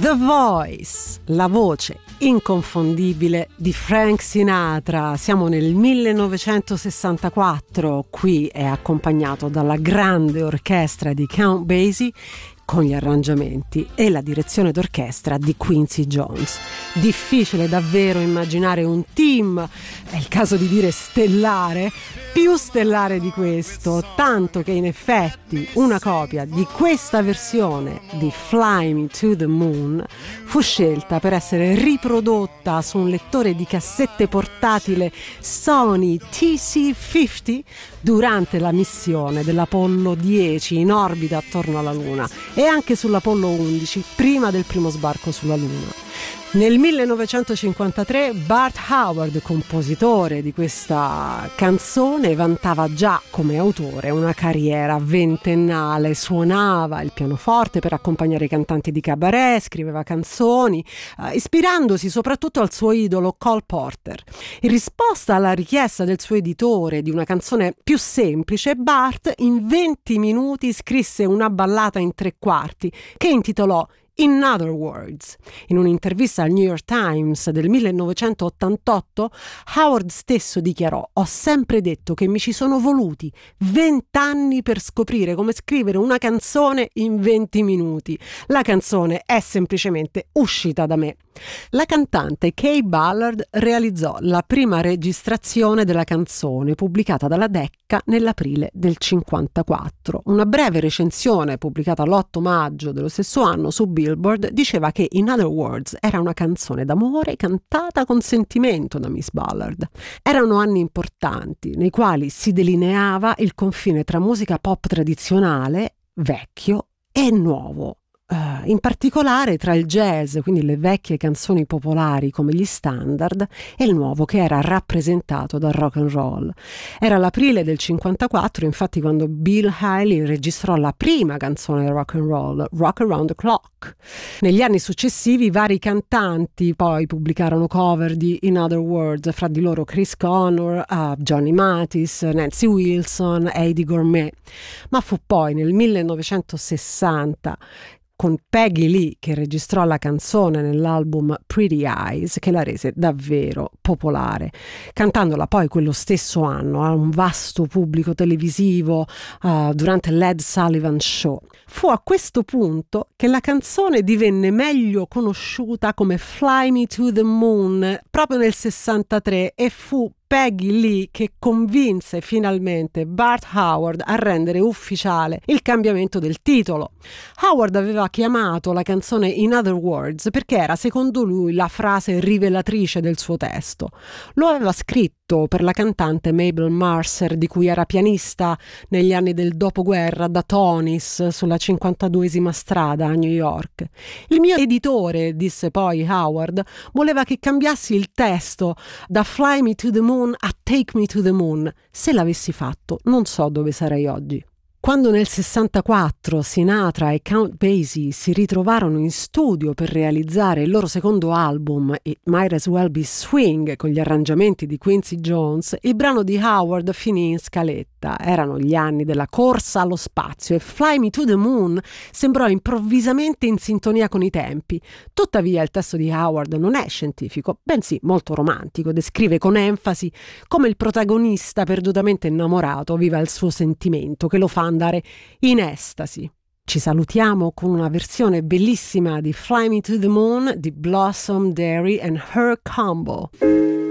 The Voice, la voce inconfondibile di Frank Sinatra. Siamo nel 1964, qui è accompagnato dalla grande orchestra di Count Basie con gli arrangiamenti e la direzione d'orchestra di Quincy Jones. Difficile davvero immaginare un team, è il caso di dire stellare, più stellare di questo, tanto che in effetti una copia di questa versione di Fly Me to the Moon fu scelta per essere riprodotta su un lettore di cassette portatile Sony TC50 durante la missione dell'Apollo 10 in orbita attorno alla Luna e anche sull'Apollo 11 prima del primo sbarco sulla Luna. Nel 1953 Bart Howard, compositore di questa canzone, vantava già come autore una carriera ventennale, suonava il pianoforte per accompagnare i cantanti di cabaret, scriveva canzoni, ispirandosi soprattutto al suo idolo Cole Porter. In risposta alla richiesta del suo editore di una canzone più semplice, Bart in 20 minuti scrisse una ballata in 3/4 che intitolò In Other Words. In un'intervista al New York Times del 1988, Howard stesso dichiarò: «Ho sempre detto che mi ci sono voluti 20 anni per scoprire come scrivere una canzone in 20 minuti. La canzone è semplicemente uscita da me». La cantante Kay Ballard realizzò la prima registrazione della canzone pubblicata dalla Decca nell'aprile del 54. Una breve recensione pubblicata l'8 maggio dello stesso anno su Billboard diceva che In Other Words era una canzone d'amore cantata con sentimento da Miss Ballard. Erano anni importanti nei quali si delineava il confine tra musica pop tradizionale, vecchio, e nuovo. In particolare tra il jazz, quindi le vecchie canzoni popolari come gli standard, e il nuovo che era rappresentato dal rock and roll. Era l'aprile del 54, infatti, quando Bill Haley registrò la prima canzone rock and roll, Rock Around the Clock. Negli anni successivi vari cantanti poi pubblicarono cover di In Other Words, fra di loro Chris Connor, Johnny Mathis, Nancy Wilson, Eddie Gourmet. Ma fu poi nel 1960 con Peggy Lee, che registrò la canzone nell'album Pretty Eyes, che la rese davvero popolare, cantandola poi quello stesso anno a un vasto pubblico televisivo durante l'Ed Sullivan Show. Fu a questo punto che la canzone divenne meglio conosciuta come Fly Me to the Moon proprio nel 63 e fu Peggy Lee che convinse finalmente Bart Howard a rendere ufficiale il cambiamento del titolo. Howard aveva chiamato la canzone In Other Words perché era secondo lui la frase rivelatrice del suo testo. Lo aveva scritto per la cantante Mabel Mercer, di cui era pianista negli anni del dopoguerra da Tony's sulla 52esima strada a New York. Il mio editore, disse poi Howard, voleva che cambiassi il testo da Fly Me to the Moon a Take Me to the Moon. Se l'avessi fatto, non so dove sarei oggi. Quando nel 64 Sinatra e Count Basie si ritrovarono in studio per realizzare il loro secondo album It Might As Well Be Swing con gli arrangiamenti di Quincy Jones, il brano di Howard finì in scaletta. Erano gli anni della corsa allo spazio e Fly Me to the Moon sembrò improvvisamente in sintonia con i tempi. Tuttavia il testo di Howard non è scientifico, bensì molto romantico. Descrive con enfasi come il protagonista perdutamente innamorato viva il suo sentimento che lo fa andare in estasi. Ci salutiamo con una versione bellissima di Fly Me to the Moon di Blossom Derry and Her Combo.